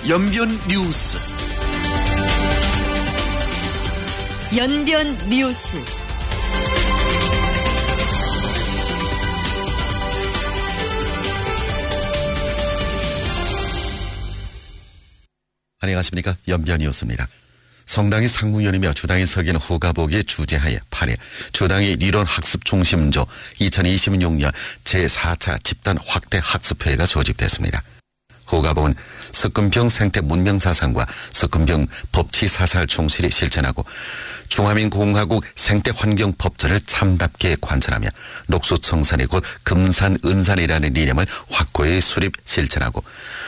연변 뉴스. 연변 뉴스. 안녕하십니까. 연변 뉴스입니다. 성당이 상무위원이며 주당이 석인 허가복의 주재하에 8일 주당의 리론학습중심조 2026년 제4차 집단 확대 학습회의가 소집됐습니다. 허가복은 석금병 생태 문명사상과 석금병 법치사살 총실이 실천하고 중화민공화국 생태환경법전을 참답게 관찰하며 녹수청산이 곧 금산은산이라는 이념을 확고히 수립 실천하고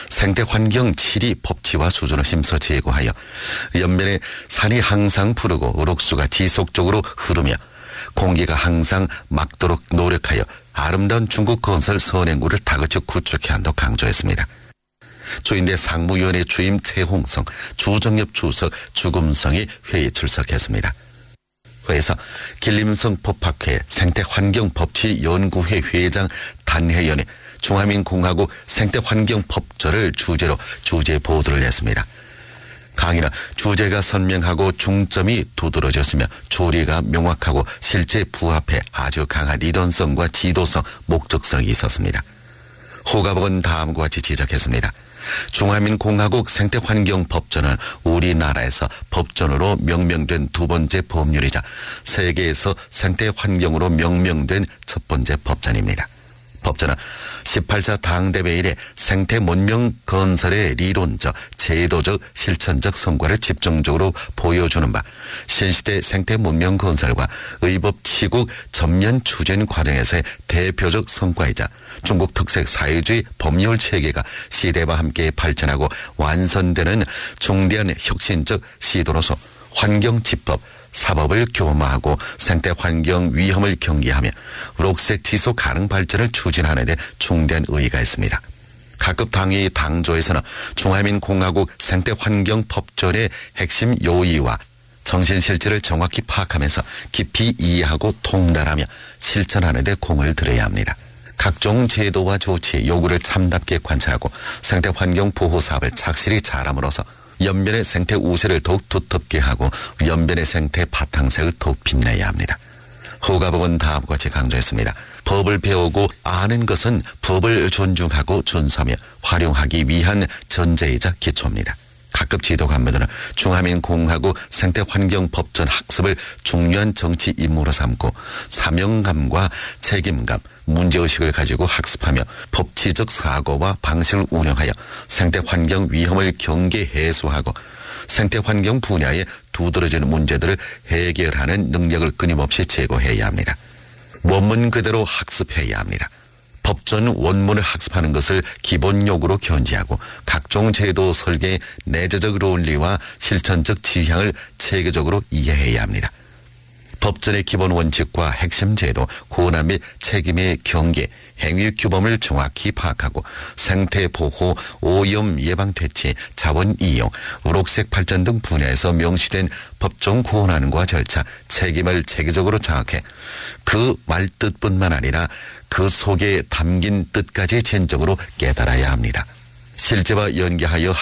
생태환경 치리 법치와 수준을 심서 제고하여 연변에 산이 항상 푸르고 녹수가 지속적으로 흐르며 공기가 항상 맑도록 노력하여 아름다운 중국 건설 선행구를 다그쳐 구축해야 한다고 강조했습니다. 조인대 상무위원회 주임 최홍성, 주정엽 주석, 주금성이 회의에 출석했습니다. 회에서 길림성 법학회 생태환경법치연구회 회장 단혜연이 중화민공화국 생태환경법전을 주제로 주제 보도를 했습니다. 강의는 주제가 선명하고 중점이 두드러졌으며 조리가 명확하고 실제 부합해 아주 강한 이론성과 지도성, 목적성이 있었습니다. 허가복은 다음과 같이 지적했습니다. 중화민공화국 생태환경법전은 우리나라에서 법전으로 명명된 두 번째 법률이자 세계에서 생태환경으로 명명된 첫 번째 법전입니다. 법전은 18차 당대회 이래 생태문명 건설의 리론적, 제도적, 실천적 성과를 집중적으로 보여주는 바 신시대 생태문명 건설과 의법치국 전면 추진 과정에서의 대표적 성과이자 중국 특색 사회주의 법률 체계가 시대와 함께 발전하고 완성되는 중대한 혁신적 시도로서 환경집법, 사법을 교마하고 생태환경 위험을 경계하며 녹색 지속 가능 발전을 추진하는 데 중대한 의의가 있습니다. 각급 당의 당조에서는 중화민공화국 생태환경법전의 핵심 요의와 정신 실질을 정확히 파악하면서 깊이 이해하고 통달하며 실천하는 데 공을 들여야 합니다. 각종 제도와 조치, 요구를 참답게 관찰하고 생태환경 보호 사업을 착실히 잘함으로써 연변의 생태 우세를 더욱 두텁게 하고 연변의 생태 바탕색을 더욱 빛내야 합니다. 허가복은 다음과 같이 강조했습니다. 법을 배우고 아는 것은 법을 존중하고 준수하며 활용하기 위한 전제이자 기초입니다. 각급 지도 간부들은 중화민공화국 생태환경법전 학습을 중요한 정치 임무로 삼고 사명감과 책임감, 문제의식을 가지고 학습하며 법치적 사고와 방식을 운영하여 생태환경 위험을 경계 해소하고 생태환경 분야에 두드러지는 문제들을 해결하는 능력을 끊임없이 제고해야 합니다. 원문 그대로 학습해야 합니다. 법전 원문을 학습하는 것을 기본 요구로 견지하고 각종 제도 설계의 내재적 논리와 실천적 지향을 체계적으로 이해해야 합니다. 법전의 기본 원칙과 핵심 제도, 권한 및 책임의 경계, 행위 규범을 정확히 파악하고 생태 보호, 오염 예방 퇴치, 자원 이용, 녹색 발전 등 분야에서 명시된 법정 권한과 절차, 책임을 체계적으로 장악해 그 말뜻뿐만 아니라 그 속에 담긴 뜻까지 진정으로 깨달아야 합니다. 실제와 연계하여